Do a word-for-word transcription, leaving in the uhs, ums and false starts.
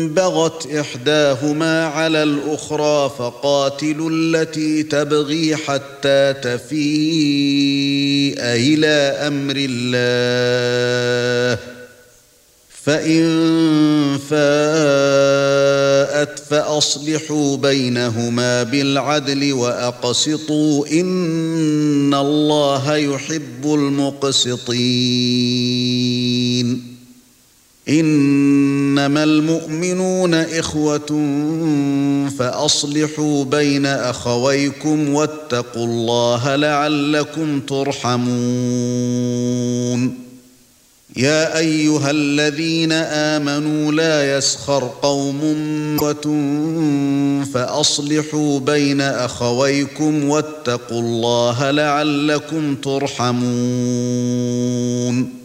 بغت إحداهما على الأخرى فقاتلوا التي تبغي حتى تفيء إلى أمر الله فإن فاءت فأصلحوا بينهما بالعدل وأقسطوا إن الله يحب المقسطين إنما المؤمنون إخوة فأصلحوا بين أخويكم واتقوا الله لعلكم ترحمون يا أيها الذين آمنوا لا يسخر قوم فأصلحوا بين أخويكم واتقوا الله لعلكم ترحمون